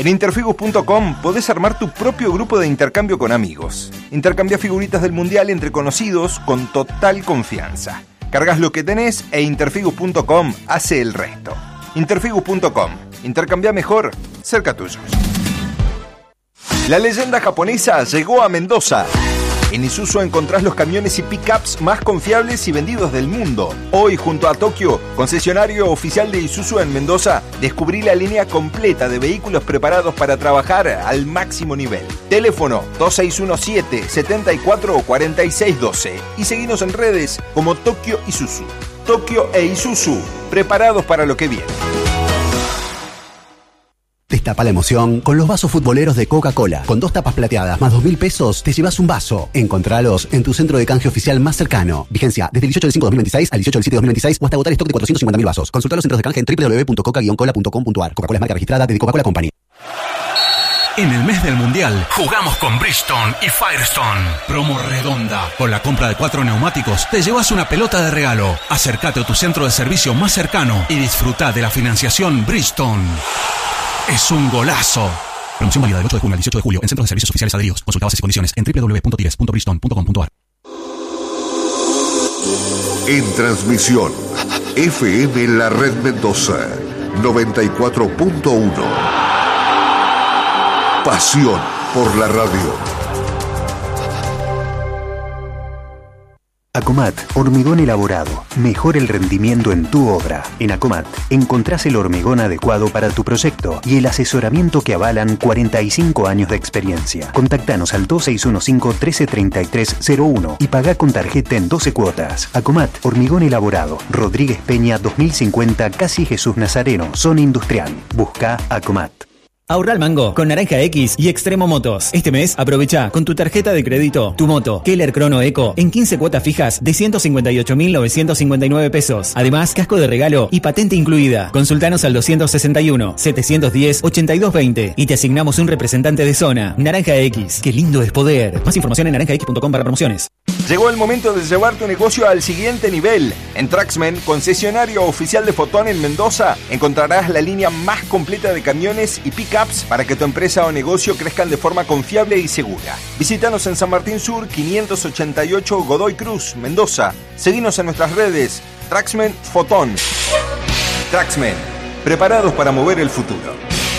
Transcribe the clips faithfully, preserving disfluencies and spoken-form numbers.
En interfigus punto com podés armar tu propio grupo de intercambio con amigos. Intercambia figuritas del mundial entre conocidos con total confianza. Cargas lo que tenés e interfigus punto com hace el resto. interfigus punto com. Intercambia mejor, cerca tuyo. La leyenda japonesa llegó a Mendoza. En Isuzu encontrás los camiones y pickups más confiables y vendidos del mundo. Hoy, junto a Tokio, concesionario oficial de Isuzu en Mendoza, descubrí la línea completa de vehículos preparados para trabajar al máximo nivel. Teléfono dos seis uno siete, siete cuatro, cuatro seis uno dos y seguinos en redes como Tokio Isuzu. Tokio e Isuzu, preparados para lo que viene. Destapa la emoción con los vasos futboleros de Coca-Cola. Con dos tapas plateadas más dos mil pesos, te llevas un vaso. Encontralos en tu centro de canje oficial más cercano. Vigencia desde el dieciocho del cinco de dos mil veintiséis al dieciocho del siete de dos mil veintiséis o hasta agotar stock de cuatrocientos cincuenta mil vasos. Consulta los centros de canje en doble u doble u doble u punto coca guion cola punto com punto a r. Coca-Cola es marca registrada de Coca-Cola Company. En el mes del Mundial, jugamos con Bridgestone y Firestone. Promo redonda. Con la compra de cuatro neumáticos, te llevas una pelota de regalo. Acércate a tu centro de servicio más cercano y disfruta de la financiación Bridgestone. Es un golazo. Promoción válida del ocho de junio al dieciocho de julio en centros de servicios oficiales adheridos. Consulta bases y condiciones en doble u doble u doble u punto tires punto bridgestone punto com punto a r. En transmisión, F M La Red Mendoza, noventa y cuatro punto uno. Pasión por la radio. Acomat, hormigón elaborado. Mejora el rendimiento en tu obra. En Acomat encontrás el hormigón adecuado para tu proyecto y el asesoramiento que avalan cuarenta y cinco años de experiencia. Contactanos al dos seis uno cinco, uno tres tres tres cero uno y pagá con tarjeta en doce cuotas. Acomat, hormigón elaborado. Rodríguez Peña dos mil cincuenta, Casi Jesús Nazareno, zona industrial. Busca Acomat. Ahorra al mango con Naranja X y Extremo Motos. Este mes aprovecha con tu tarjeta de crédito tu moto Keller Crono Eco en quince cuotas fijas de ciento cincuenta y ocho mil novecientos cincuenta y nueve pesos. Además, casco de regalo y patente incluida. Consultanos al doscientos sesenta y uno, setecientos diez, ochenta y dos veinte y te asignamos un representante de zona. Naranja X, qué lindo es poder. Más información en naranja x punto com barra promociones. Llegó el momento de llevar tu negocio al siguiente nivel. En Traxmen, concesionario oficial de Fotón en Mendoza, encontrarás la línea más completa de camiones y pickups para que tu empresa o negocio crezcan de forma confiable y segura. Visítanos en San Martín Sur, quinientos ochenta y ocho Godoy Cruz, Mendoza. Seguinos en nuestras redes, Traxmen Fotón. Traxmen, preparados para mover el futuro.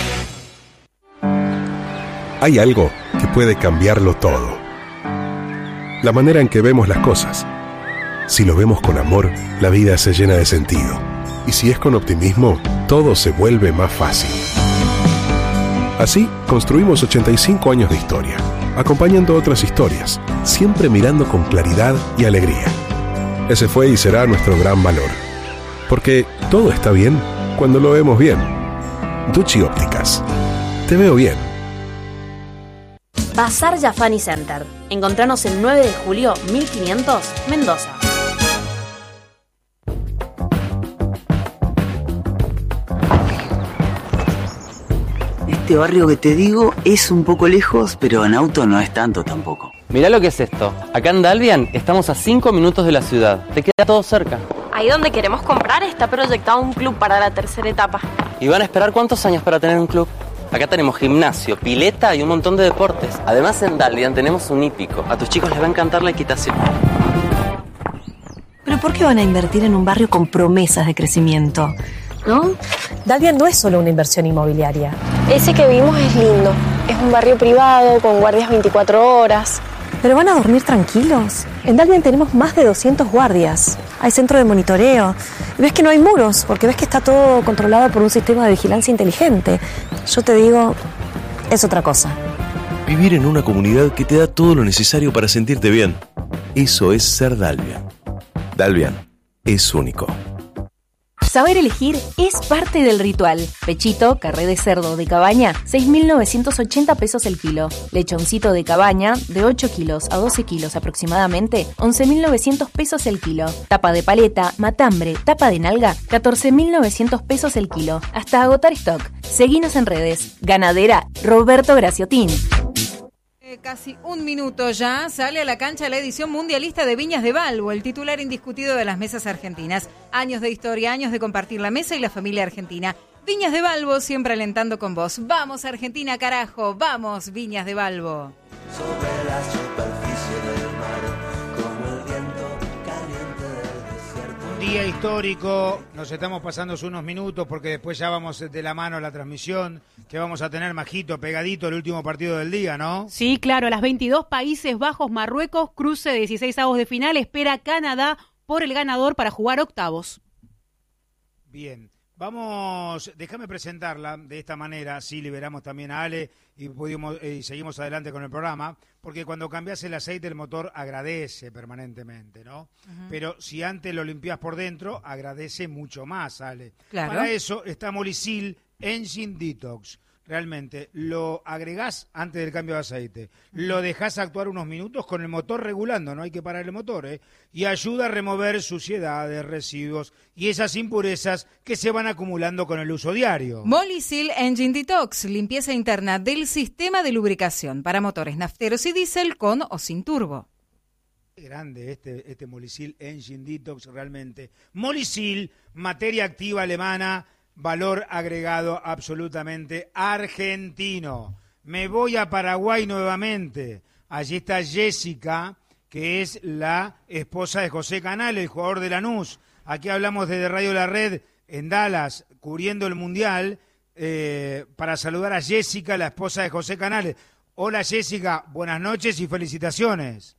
Hay algo que puede cambiarlo todo. La manera en que vemos las cosas. Si lo vemos con amor, la vida se llena de sentido. Y si es con optimismo, todo se vuelve más fácil. Así, construimos ochenta y cinco años de historia, acompañando otras historias, siempre mirando con claridad y alegría. Ese fue y será nuestro gran valor. Porque todo está bien cuando lo vemos bien. Ducci Ópticas. Te veo bien. Bazar Yafani Center. Encontranos el nueve de julio, mil quinientos, Mendoza. Este barrio que te digo es un poco lejos, pero en auto no es tanto tampoco. Mirá lo que es esto. Acá en Dalvian estamos a cinco minutos de la ciudad. Te queda todo cerca. Ahí donde queremos comprar está proyectado un club para la tercera etapa. ¿Y van a esperar cuántos años para tener un club? Acá tenemos gimnasio, pileta y un montón de deportes. Además en Dalvian tenemos un hípico. A tus chicos les va a encantar la equitación. ¿Pero por qué van a invertir en un barrio con promesas de crecimiento? ¿No? Dalvian no es solo una inversión inmobiliaria. Ese que vimos es lindo. Es un barrio privado con guardias veinticuatro horas. ¿Pero van a dormir tranquilos? En Dalvian tenemos más de doscientos guardias. Hay centro de monitoreo. Y ves que no hay muros, porque ves que está todo controlado por un sistema de vigilancia inteligente. Yo te digo, es otra cosa. Vivir en una comunidad que te da todo lo necesario para sentirte bien. Eso es ser Dalvian. Dalvian es único. Saber elegir es parte del ritual. Pechito, carré de cerdo de cabaña, seis mil novecientos ochenta pesos el kilo. Lechoncito de cabaña, de ocho kilos a doce kilos aproximadamente, once mil novecientos pesos el kilo. Tapa de paleta, matambre, tapa de nalga, catorce mil novecientos pesos el kilo. Hasta agotar stock. Seguinos en redes. Ganadera Roberto Graciotín. Casi un minuto ya sale a la cancha la edición mundialista de Viñas de Balbo, el titular indiscutido de las mesas argentinas. Años de historia, años de compartir la mesa y la familia argentina. Viñas de Balbo, siempre alentando con vos. Vamos Argentina, carajo, vamos Viñas de Balbo. Sobre la superficie del mar, como el viento caliente del desierto. Día histórico, nos estamos pasando unos minutos porque después ya vamos de la mano a la transmisión, que vamos a tener, Majito, pegadito el último partido del día, ¿no? Sí, claro, a las veintidós, Países Bajos, Marruecos, cruce de dieciséis avos de final, espera Canadá por el ganador para jugar octavos. Bien. Vamos, déjame presentarla de esta manera, así liberamos también a Ale y, pudimos, eh, y seguimos adelante con el programa, porque cuando cambias el aceite el motor agradece permanentemente, ¿no? Uh-huh. Pero si antes lo limpias por dentro, agradece mucho más, Ale. Claro. Para eso está Molicil Engine Detox. Realmente, lo agregás antes del cambio de aceite, lo dejás actuar unos minutos con el motor regulando, no hay que parar el motor, ¿eh? Y ayuda a remover suciedades, residuos y esas impurezas que se van acumulando con el uso diario. Molicil Engine Detox, limpieza interna del sistema de lubricación para motores nafteros y diésel con o sin turbo. Grande este, este Molicil Engine Detox realmente. Molicil, materia activa alemana, valor agregado absolutamente argentino. Me voy a Paraguay nuevamente. Allí está Jessica, que es la esposa de José Canal, el jugador de Lanús. Aquí hablamos desde Radio La Red en Dallas, cubriendo el Mundial, eh, para saludar a Jessica, la esposa de José Canal. Hola Jessica, buenas noches y felicitaciones.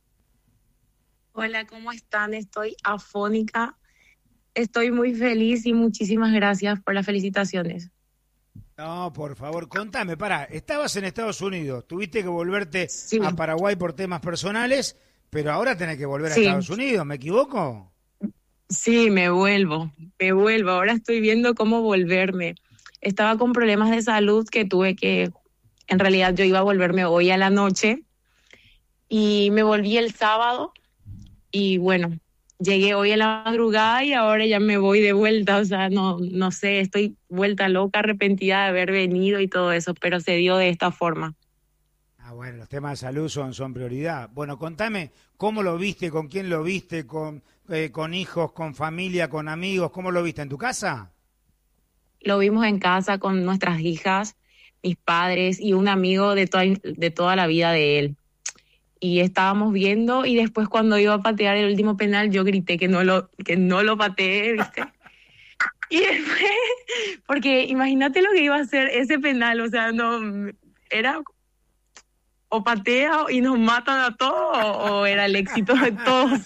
Hola, ¿cómo están? Estoy afónica. Estoy muy feliz y muchísimas gracias por las felicitaciones. No, por favor, contame, pará, estabas en Estados Unidos, tuviste que volverte sí. a Paraguay por temas personales, pero ahora tenés que volver a sí. Estados Unidos, ¿me equivoco? Sí, me vuelvo, me vuelvo, ahora estoy viendo cómo volverme. Estaba con problemas de salud que tuve que, en realidad yo iba a volverme hoy a la noche y me volví el sábado y bueno, llegué hoy a la madrugada y ahora ya me voy de vuelta, o sea, no, no sé, estoy vuelta loca, arrepentida de haber venido y todo eso, pero se dio de esta forma. Ah, bueno, los temas de salud son, son prioridad. Bueno, contame, ¿cómo lo viste? ¿Con quién lo viste? ¿Con, eh, con hijos, con familia, con amigos? ¿Cómo lo viste? ¿En tu casa? Lo vimos en casa con nuestras hijas, mis padres y un amigo de, to- de toda la vida de él. Y estábamos viendo y después cuando iba a patear el último penal yo grité que no lo que no lo pateé, ¿viste? Y después, porque imagínate lo que iba a hacer ese penal, o sea, no era o patea y nos matan a todos o, o era el éxito de todos.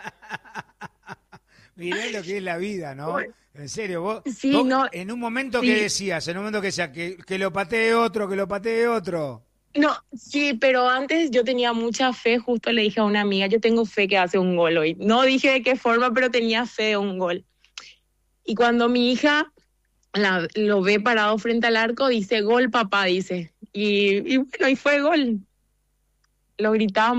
Mirá lo que es la vida, ¿no? En serio, vos, sí, vos no, en un momento sí. que decías, en un momento que decías que, que lo patee otro, que lo patee otro. No, sí, pero antes yo tenía mucha fe, justo le dije a una amiga, yo tengo fe que hace un gol hoy. No dije de qué forma, pero tenía fe de un gol. Y cuando mi hija la, lo ve parado frente al arco, dice, gol papá, dice. Y, y bueno, y fue gol. Lo gritamos.